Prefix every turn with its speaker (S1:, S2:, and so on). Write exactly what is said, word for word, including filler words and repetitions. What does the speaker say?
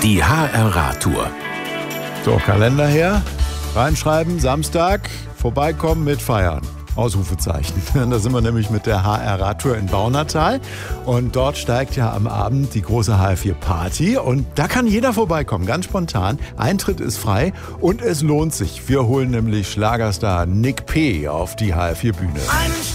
S1: Die H R-Radtour.
S2: So, Kalender her, reinschreiben, Samstag, vorbeikommen mit Feiern. Ausrufezeichen. Da sind wir nämlich mit der H R-Radtour in Baunatal und dort steigt ja am Abend die große H R vier Party und da kann jeder vorbeikommen, ganz spontan. Eintritt ist frei und es lohnt sich. Wir holen nämlich Schlagerstar Nick P. auf die H R vier Bühne.
S3: Einen